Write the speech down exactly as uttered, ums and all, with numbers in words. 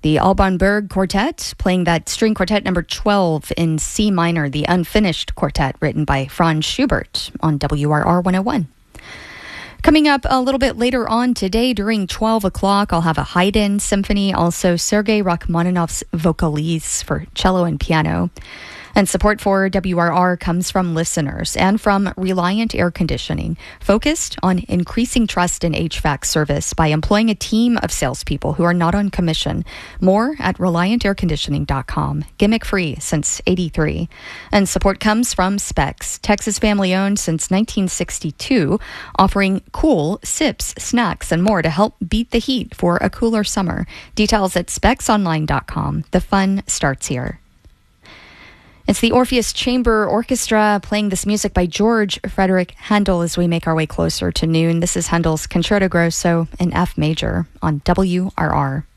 The Alban Berg Quartet, playing that string quartet number twelve in C minor, the unfinished quartet written by Franz Schubert on W R R one oh one. Coming up a little bit later on today during twelve o'clock, I'll have a Haydn symphony, also Sergei Rachmaninoff's Vocalise for cello and piano. And support for W R R comes from listeners and from Reliant Air Conditioning, focused on increasing trust in H V A C service by employing a team of salespeople who are not on commission. More at reliant air conditioning dot com. Gimmick free since eighty-three. And support comes from Specs, Texas family owned since nineteen sixty-two, offering cool sips, snacks, and more to help beat the heat for a cooler summer. Details at specs online dot com. The fun starts here. It's the Orpheus Chamber Orchestra playing this music by George Frederick Handel as we make our way closer to noon. This is Handel's Concerto Grosso in F major on W R R.